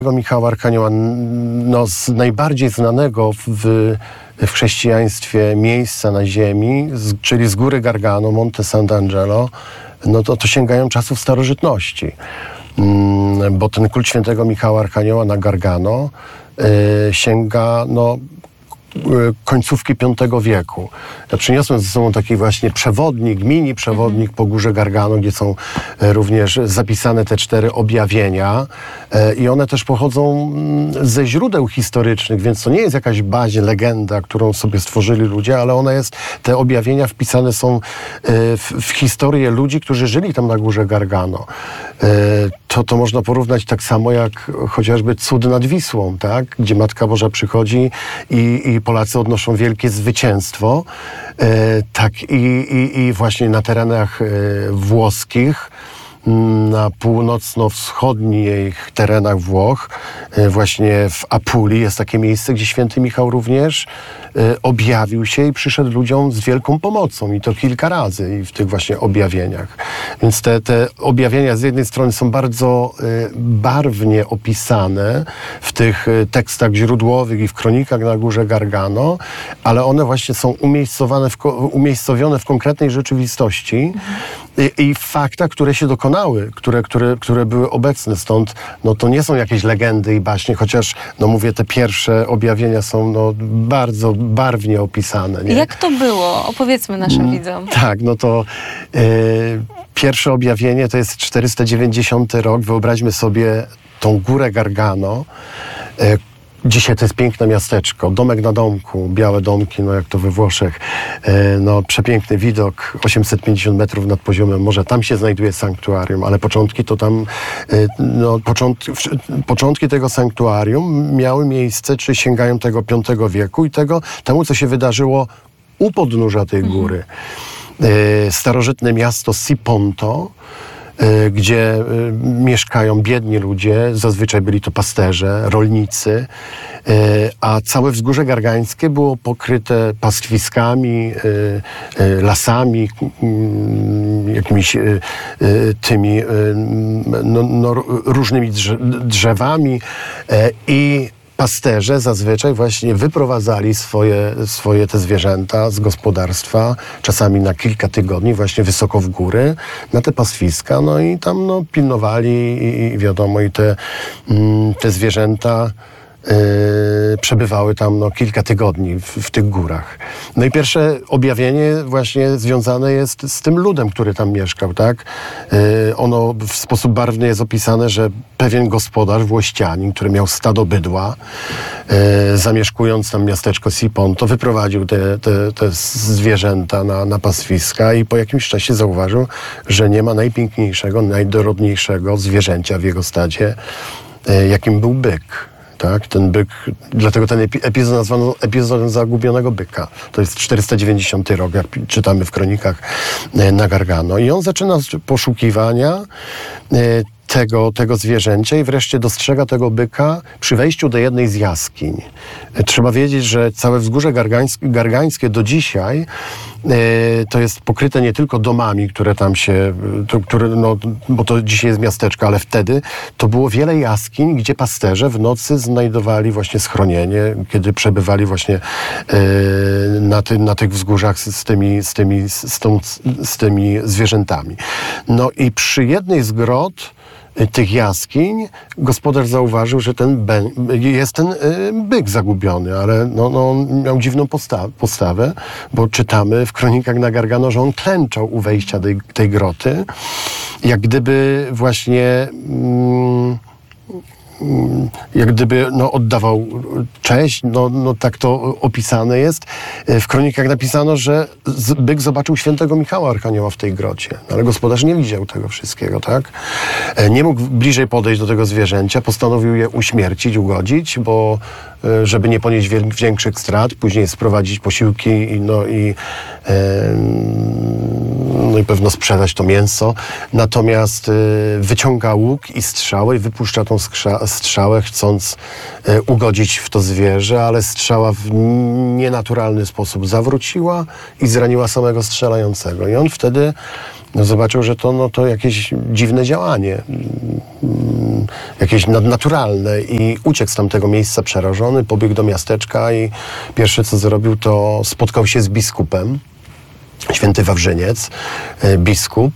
Michała Archanioła, no, z najbardziej znanego w chrześcijaństwie miejsca na ziemi, czyli z góry Gargano, Monte Sant'Angelo, no to sięgają czasów starożytności. Bo ten kult świętego Michała Archanioła na Gargano sięga końcówki V wieku. Ja przyniosłem ze sobą taki właśnie przewodnik, mini przewodnik po górze Gargano, gdzie są również zapisane te 4 objawienia i one też pochodzą ze źródeł historycznych, więc to nie jest jakaś bazie, legenda, którą sobie stworzyli ludzie, ale te objawienia wpisane są w historię ludzi, którzy żyli tam na górze Gargano. To można porównać tak samo jak chociażby cud nad Wisłą, tak? Gdzie Matka Boża przychodzi i Polacy odnoszą wielkie zwycięstwo. Tak i właśnie na terenach włoskich, na północno-wschodnich terenach Włoch, właśnie w Apulii jest takie miejsce, gdzie święty Michał również objawił się i przyszedł ludziom z wielką pomocą i to kilka razy i w tych właśnie objawieniach. Więc te objawienia z jednej strony są bardzo barwnie opisane w tych tekstach źródłowych i w kronikach na górze Gargano, ale one właśnie są umiejscowione w konkretnej rzeczywistości i w faktach, które się dokonały, które były obecne. Stąd to nie są jakieś legendy i baśnie, chociaż mówię, te pierwsze objawienia są bardzo barwnie opisane. Nie? Jak to było? Opowiedzmy naszym widzom. Tak, pierwsze objawienie to jest 490 rok. Wyobraźmy sobie tą górę Gargano. Dzisiaj to jest piękne miasteczko, domek na domku, białe domki, jak to we Włoszech. Przepiękny widok, 850 metrów nad poziomem morza. Tam się znajduje sanktuarium, ale początki to tam, początki tego sanktuarium miały miejsce, czy sięgają tego V wieku i temu, co się wydarzyło u podnóża tej góry. Starożytne miasto Siponto, gdzie mieszkają biedni ludzie, zazwyczaj byli to pasterze, rolnicy, a całe wzgórze gargańskie było pokryte pastwiskami, lasami, jakimiś tymi różnymi drzewami i pasterze zazwyczaj właśnie wyprowadzali swoje te zwierzęta z gospodarstwa, czasami na kilka tygodni, właśnie wysoko w góry, na te pastwiska, i tam pilnowali i wiadomo, i te zwierzęta przebywały tam kilka tygodni w tych górach. I pierwsze objawienie właśnie związane jest z tym ludem, który tam mieszkał, tak? Ono w sposób barwny jest opisane, że pewien gospodarz, włościanin, który miał stado bydła, zamieszkując tam miasteczko Siponto, wyprowadził te zwierzęta na pastwiska i po jakimś czasie zauważył, że nie ma najpiękniejszego, najdorodniejszego zwierzęcia w jego stadzie, jakim był byk. Tak, ten byk, dlatego ten epizod nazwano epizodem zagubionego byka. To jest 490 rok, jak czytamy w kronikach na Gargano. I on zaczyna poszukiwania tego zwierzęcia i wreszcie dostrzega tego byka przy wejściu do jednej z jaskiń. Trzeba wiedzieć, że całe wzgórze gargańskie do dzisiaj to jest pokryte nie tylko domami, które tam się, bo to dzisiaj jest miasteczko, ale wtedy to było wiele jaskiń, gdzie pasterze w nocy znajdowali właśnie schronienie, kiedy przebywali właśnie na tych wzgórzach z tymi zwierzętami. I przy jednej z grot tych jaskiń gospodarz zauważył, że jest ten byk zagubiony, ale on miał dziwną postawę, bo czytamy w kronikach na Gargano, że on klęczał u wejścia tej groty, jak gdyby właśnie oddawał cześć, tak to opisane jest. W kronikach napisano, że byk zobaczył świętego Michała Archanioła w tej grocie, ale gospodarz nie widział tego wszystkiego, tak? Nie mógł bliżej podejść do tego zwierzęcia, postanowił je uśmiercić, ugodzić, bo żeby nie ponieść większych strat, później sprowadzić posiłki i pewno sprzedać to mięso. Natomiast wyciąga łuk i strzałę i wypuszcza tą strzałę, chcąc ugodzić w to zwierzę, ale strzała w nienaturalny sposób zawróciła i zraniła samego strzelającego. I on wtedy no zobaczył, że to jakieś dziwne działanie, jakieś nadnaturalne i uciekł z tamtego miejsca przerażony, pobiegł do miasteczka i pierwsze co zrobił, to spotkał się z biskupem, święty Wawrzyniec, biskup,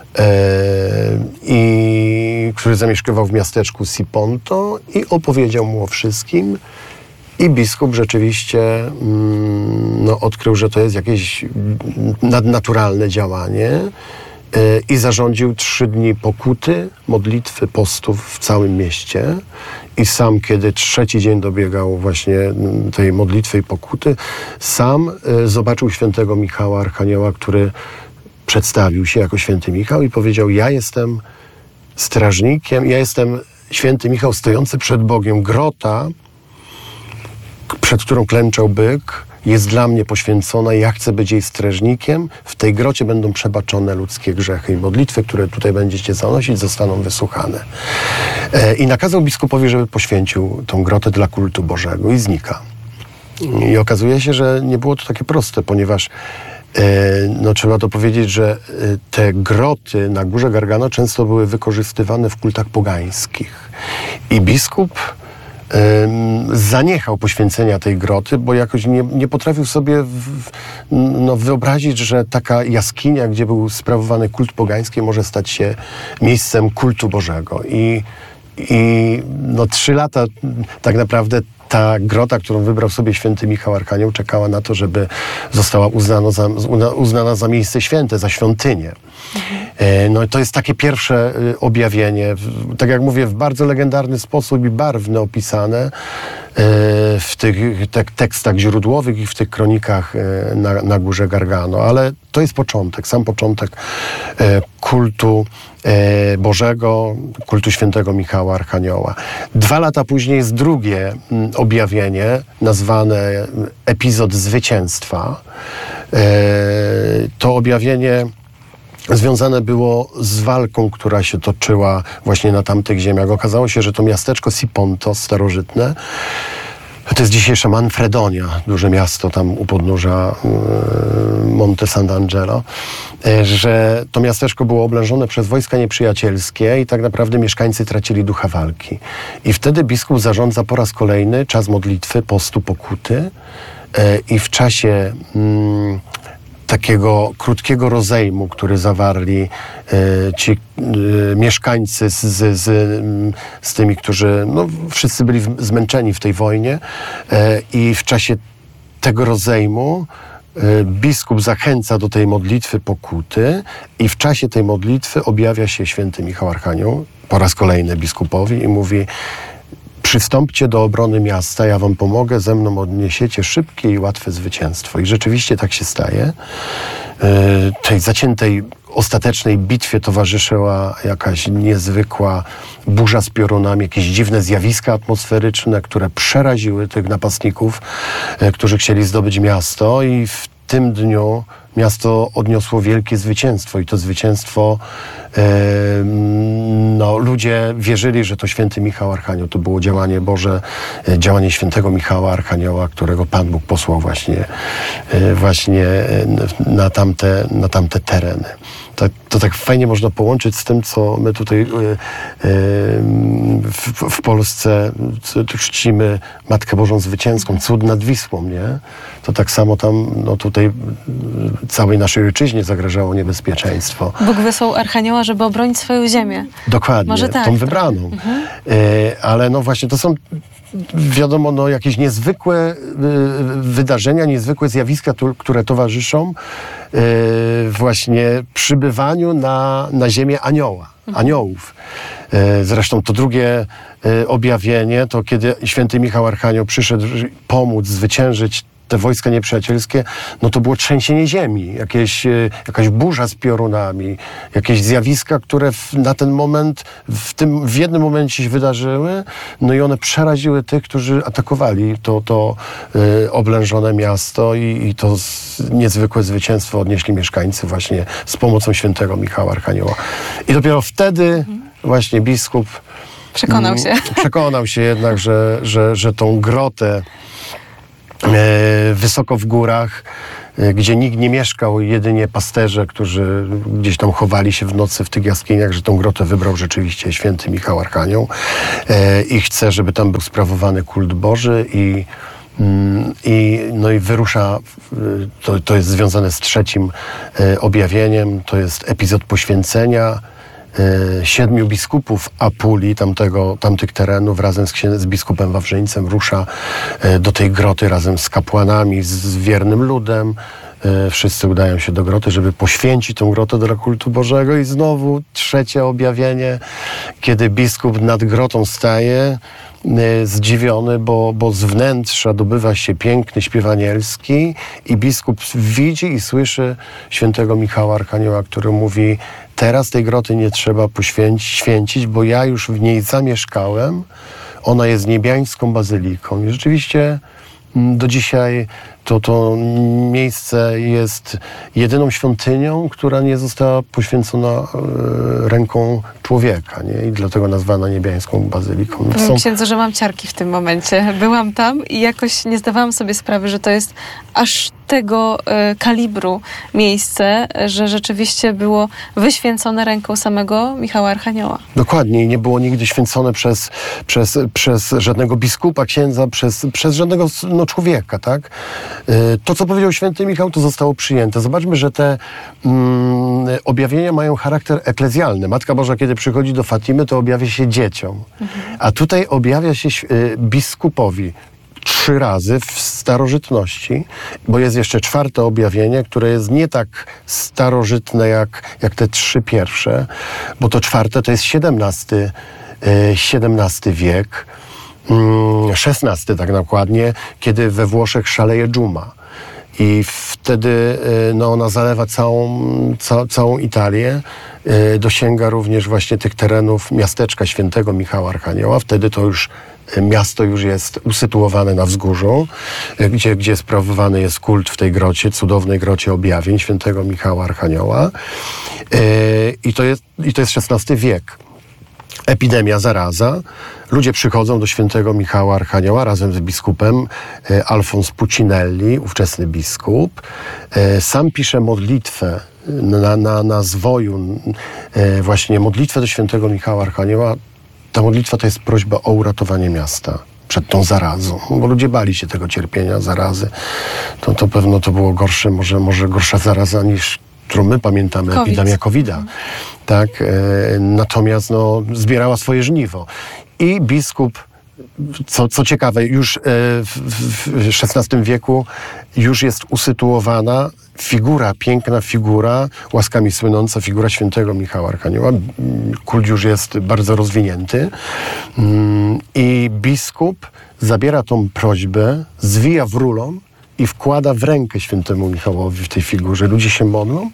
który zamieszkiwał w miasteczku Siponto i opowiedział mu o wszystkim. I biskup rzeczywiście odkrył, że to jest jakieś nadnaturalne działanie i zarządził 3 dni pokuty, modlitwy, postów w całym mieście. I sam, kiedy 3. dzień dobiegał właśnie tej modlitwy i pokuty, sam zobaczył świętego Michała Archanioła, który przedstawił się jako święty Michał i powiedział: ja jestem strażnikiem, ja jestem święty Michał stojący przed Bogiem. Grota, przed którą klęczał byk, jest dla mnie poświęcona i ja chcę być jej strażnikiem. W tej grocie będą przebaczone ludzkie grzechy i modlitwy, które tutaj będziecie zanosić, zostaną wysłuchane. I nakazał biskupowi, żeby poświęcił tą grotę dla kultu Bożego i znika. I okazuje się, że nie było to takie proste, ponieważ trzeba to powiedzieć, że te groty na Górze Gargano często były wykorzystywane w kultach pogańskich. I biskup zaniechał poświęcenia tej groty, bo jakoś nie potrafił sobie wyobrazić, że taka jaskinia, gdzie był sprawowany kult pogański, może stać się miejscem kultu Bożego. I 3 lata tak naprawdę ta grota, którą wybrał sobie święty Michał Archanioł, czekała na to, żeby została uznana za miejsce święte, za świątynię. To jest takie pierwsze objawienie, tak jak mówię, w bardzo legendarny sposób i barwny opisane w tych tekstach źródłowych i w tych kronikach na Górze Gargano. Ale to jest początek, sam początek kultu Bożego, kultu świętego Michała Archanioła. 2 lata później jest drugie objawienie, nazwane epizod zwycięstwa. To objawienie związane było z walką, która się toczyła właśnie na tamtych ziemiach. Okazało się, że to miasteczko Siponto starożytne, to jest dzisiejsza Manfredonia, duże miasto tam u podnóża Monte Sant'Angelo, że to miasteczko było oblężone przez wojska nieprzyjacielskie i tak naprawdę mieszkańcy tracili ducha walki. I wtedy biskup zarządza po raz kolejny czas modlitwy, postu, pokuty i w czasie takiego krótkiego rozejmu, który zawarli ci mieszkańcy z tymi, którzy wszyscy byli zmęczeni w tej wojnie i w czasie tego rozejmu biskup zachęca do tej modlitwy pokuty i w czasie tej modlitwy objawia się święty Michał Archanioł po raz kolejny biskupowi i mówi: przystąpcie do obrony miasta, ja wam pomogę, ze mną odniesiecie szybkie i łatwe zwycięstwo. I rzeczywiście tak się staje. Tej zaciętej, ostatecznej bitwie towarzyszyła jakaś niezwykła burza z piorunami, jakieś dziwne zjawiska atmosferyczne, które przeraziły tych napastników, którzy chcieli zdobyć miasto, i w tym dniu miasto odniosło wielkie zwycięstwo i to zwycięstwo ludzie wierzyli, że to święty Michał Archanioł, to było działanie Boże, działanie świętego Michała Archanioła, którego Pan Bóg posłał właśnie na tamte tereny. To tak fajnie można połączyć z tym, co my tutaj w Polsce czcimy Matkę Bożą Zwycięską, cud nad Wisłą, nie? To tak samo tam, tutaj całej naszej ojczyźnie zagrażało niebezpieczeństwo. Bóg wysłał Archanioła, żeby obronić swoją ziemię. Dokładnie, może tak, tą wybraną. Ale właśnie to są, wiadomo, jakieś niezwykłe wydarzenia, niezwykłe zjawiska, które towarzyszą właśnie przybywaniu na ziemię aniołów. Zresztą to drugie objawienie, to kiedy święty Michał Archanioł przyszedł pomóc zwyciężyć te wojska nieprzyjacielskie, to było trzęsienie ziemi, jakaś burza z piorunami, jakieś zjawiska, które na ten moment, w jednym momencie się wydarzyły, i one przeraziły tych, którzy atakowali to oblężone miasto i to niezwykłe zwycięstwo odnieśli mieszkańcy właśnie z pomocą świętego Michała Archanioła. I dopiero wtedy właśnie biskup przekonał się jednak, że tą grotę wysoko w górach gdzie nikt nie mieszkał, jedynie pasterze, którzy gdzieś tam chowali się w nocy w tych jaskiniach, że tą grotę wybrał rzeczywiście święty Michał Archanioł i chce, żeby tam był sprawowany kult Boży i wyrusza, to jest związane z trzecim objawieniem, to jest epizod poświęcenia 7 biskupów Apulii, tamtych terenów, razem z biskupem Wawrzyńcem rusza do tej groty razem z kapłanami, z wiernym ludem. Wszyscy udają się do groty, żeby poświęcić tę grotę dla kultu Bożego i znowu trzecie objawienie, kiedy biskup nad grotą staje, zdziwiony, bo z wnętrza dobywa się piękny śpiew anielski i biskup widzi i słyszy świętego Michała Archanioła, który mówi: teraz tej groty nie trzeba święcić, bo ja już w niej zamieszkałem. Ona jest niebiańską bazyliką. I rzeczywiście do dzisiaj to miejsce jest jedyną świątynią, która nie została poświęcona ręką człowieka, nie? I dlatego nazwana niebiańską bazyliką. Powiem księdzu, że mam ciarki w tym momencie. Byłam tam i jakoś nie zdawałam sobie sprawy, że to jest aż tego kalibru miejsce, że rzeczywiście było wyświęcone ręką samego Michała Archanioła. Dokładnie. I nie było nigdy święcone przez żadnego biskupa, księdza, przez żadnego człowieka, tak? To, co powiedział święty Michał, to zostało przyjęte. Zobaczmy, że te objawienia mają charakter eklezjalny. Matka Boża, kiedy przychodzi do Fatimy, to objawia się dzieciom. A tutaj objawia się biskupowi 3 razy w starożytności, bo jest jeszcze 4 objawienie, które jest nie tak starożytne jak te 3 pierwsze, bo to 4 to jest XVII wiek, XVI tak dokładnie, kiedy we Włoszech szaleje dżuma. I wtedy ona zalewa całą Italię, dosięga również właśnie tych terenów miasteczka świętego Michała Archanioła. Wtedy to już miasto już jest usytuowane na wzgórzu, gdzie sprawowany jest kult w tej grocie, cudownej grocie objawień świętego Michała Archanioła. I to jest XVI wiek. Epidemia, zaraza. Ludzie przychodzą do świętego Michała Archanioła razem z biskupem Alfons Pucinelli, ówczesny biskup. Sam pisze modlitwę na zwoju, właśnie modlitwę do świętego Michała Archanioła. Ta modlitwa to jest prośba o uratowanie miasta przed tą zarazą, bo ludzie bali się tego cierpienia, zarazy. To pewno to było gorsze, może gorsza zaraza niż którą my pamiętamy, COVID. epidemia COVID-a. Tak? Natomiast zbierała swoje żniwo. I biskup, co ciekawe, już w XVI wieku już jest usytuowana piękna figura, łaskami słynąca figura świętego Michała Archanioła. Kult już jest bardzo rozwinięty. I biskup zabiera tą prośbę, zwija w rulon i wkłada w rękę świętemu Michałowi w tej figurze. Ludzie się modlą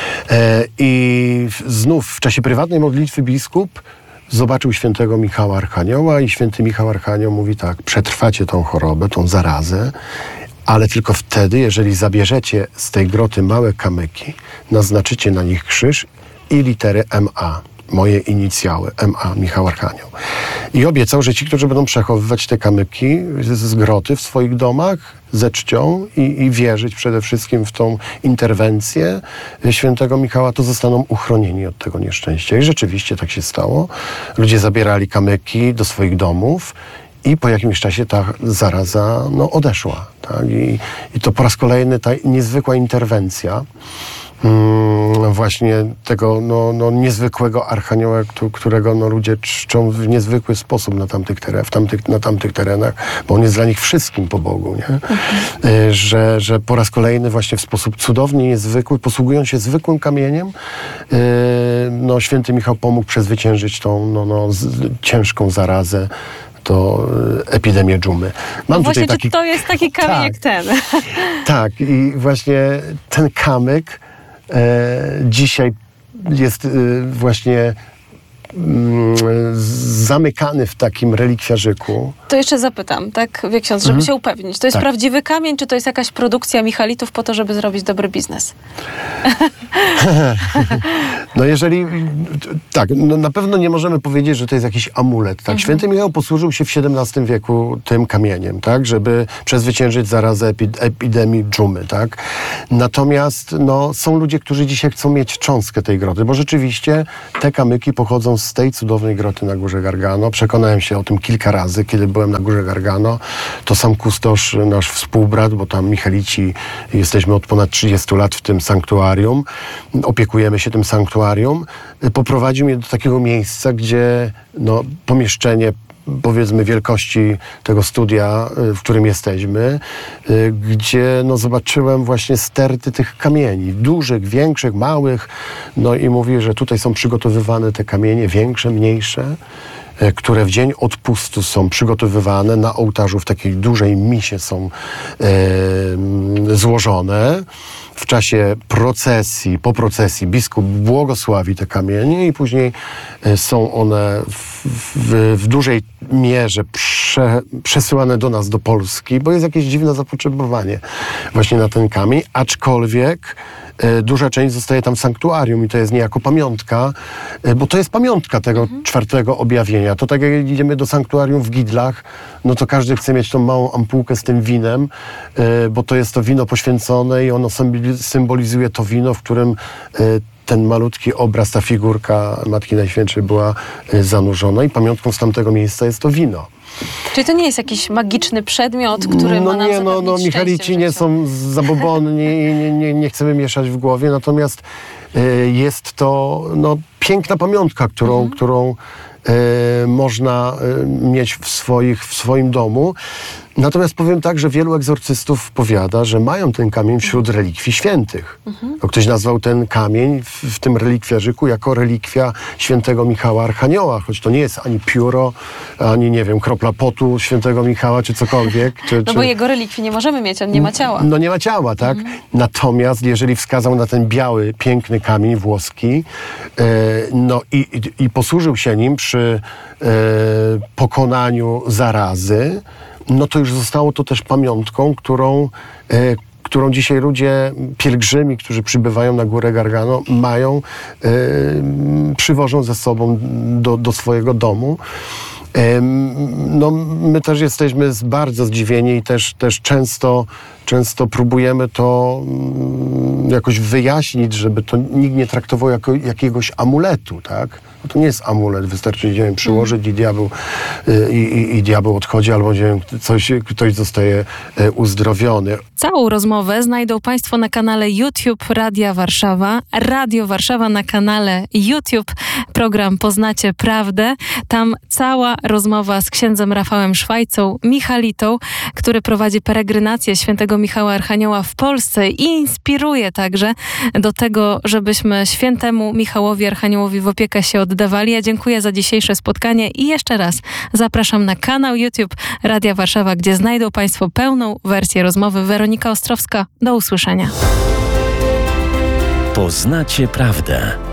i znów w czasie prywatnej modlitwy biskup zobaczył świętego Michała Archanioła i święty Michał Archanioł mówi tak: przetrwacie tą chorobę, tą zarazę, ale tylko wtedy, jeżeli zabierzecie z tej groty małe kamyki, naznaczycie na nich krzyż i litery MA. Moje inicjały, MA, Michał Archanioł. I obiecał, że ci, którzy będą przechowywać te kamyki z groty w swoich domach, ze czcią i wierzyć przede wszystkim w tą interwencję świętego Michała, to zostaną uchronieni od tego nieszczęścia. I rzeczywiście tak się stało. Ludzie zabierali kamyki do swoich domów i po jakimś czasie ta zaraza odeszła. Tak? I to po raz kolejny ta niezwykła interwencja właśnie tego niezwykłego archanioła, którego ludzie czczą w niezwykły sposób na tamtych terenach, bo on jest dla nich wszystkim po Bogu, nie? Że po raz kolejny właśnie w sposób cudownie niezwykły, posługując się zwykłym kamieniem, święty Michał pomógł przezwyciężyć tą ciężką zarazę, to epidemię dżumy. Mam właśnie, tutaj czy to jest taki kamień jak ten? Tak, i właśnie ten kamyk dzisiaj jest właśnie zamykany w takim relikwiarzyku. To jeszcze zapytam, tak, wie ksiądz, żeby się upewnić. To jest Tak. prawdziwy kamień, czy to jest jakaś produkcja michalitów po to, żeby zrobić dobry biznes? No jeżeli, tak, no na pewno nie możemy powiedzieć, że to jest jakiś amulet, tak? Święty Michał posłużył się w XVII wieku tym kamieniem, tak? Żeby przezwyciężyć zarazę epidemii dżumy, tak? Natomiast, no, są ludzie, którzy dzisiaj chcą mieć cząstkę tej groty, bo rzeczywiście te kamyki pochodzą z tej cudownej groty na Górze Gargano. Przekonałem się o tym kilka razy, kiedy byłem na Górze Gargano. To sam kustosz, nasz współbrat, bo tam michalici jesteśmy od ponad 30 lat w tym sanktuarium, opiekujemy się tym sanktuarium, poprowadził mnie do takiego miejsca, gdzie no, pomieszczenie powiedzmy wielkości tego studia, w którym jesteśmy, gdzie no, zobaczyłem właśnie sterty tych kamieni, dużych, większych, małych, no i mówi, że tutaj są przygotowywane te kamienie, większe, mniejsze, które w dzień odpustu są przygotowywane na ołtarzu w takiej dużej misie są złożone. W czasie procesji, po procesji biskup błogosławi te kamienie i później są one w dużej mierze przesyłane do nas, do Polski, bo jest jakieś dziwne zapotrzebowanie właśnie na ten kamień, aczkolwiek duża część zostaje tam w sanktuarium i to jest niejako pamiątka, bo to jest pamiątka tego czwartego objawienia. To tak jak idziemy do sanktuarium w Gidlach, no to każdy chce mieć tą małą ampułkę z tym winem, bo to jest to wino poświęcone i ono symbolizuje to wino, w którym ten malutki obraz, ta figurka Matki Najświętszej była zanurzona i pamiątką z tamtego miejsca jest to wino. Czyli to nie jest jakiś magiczny przedmiot, który ma nam zapewnić Michalici nie szczęście w życiu. są zabobonni i nie chcemy mieszać w głowie, natomiast jest to no, piękna pamiątka, którą można mieć w swoim domu. Natomiast powiem tak, że wielu egzorcystów powiada, że mają ten kamień wśród relikwii świętych. Bo ktoś nazwał ten kamień w tym relikwiarzyku jako relikwia świętego Michała Archanioła, choć to nie jest ani pióro, ani nie wiem, kropla potu świętego Michała, czy cokolwiek. No bo jego relikwii nie możemy mieć, on nie ma ciała. No nie ma ciała, tak? Natomiast jeżeli wskazał na ten biały, piękny kamień włoski, no i posłużył się nim przy pokonaniu zarazy, no to już zostało to też pamiątką, którą dzisiaj ludzie, pielgrzymi, którzy przybywają na Górę Gargano, mają, przywożą ze sobą do swojego domu. No, my też jesteśmy bardzo zdziwieni i też często próbujemy to jakoś wyjaśnić, żeby to nikt nie traktował jako jakiegoś amuletu, tak? No to nie jest amulet, wystarczy, nie wiem, przyłożyć i diabeł odchodzi, albo nie wiem, ktoś zostaje uzdrowiony. Całą rozmowę znajdą Państwo na kanale YouTube Radia Warszawa. Radio Warszawa na kanale YouTube. Program Poznacie Prawdę. Tam cała rozmowa z księdzem Rafałem Szwajcą, Michalitą, który prowadzi peregrinację świętego Michała Archanioła w Polsce i inspiruje także do tego, żebyśmy świętemu Michałowi Archaniołowi w opiekę się oddawali. Ja dziękuję za dzisiejsze spotkanie i jeszcze raz zapraszam na kanał YouTube Radia Warszawa, gdzie znajdą Państwo pełną wersję rozmowy. Weronika Ostrowska, do usłyszenia. Poznacie prawdę.